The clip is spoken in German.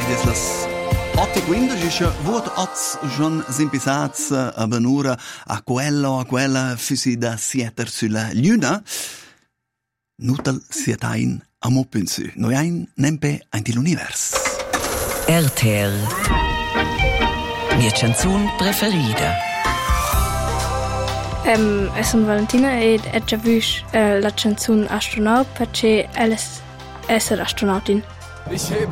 Ed las 8:15 vuot oz schon simpisats a benura a quella füsi da sieter sulla luna. Nutal sietain a mopinsu. Noi ein nempe ein l'univers. RTR Mia canzun preferida. Sono Valentina e ho già visto la canzone Astronaut perché ella è essere astronautin. Ich heb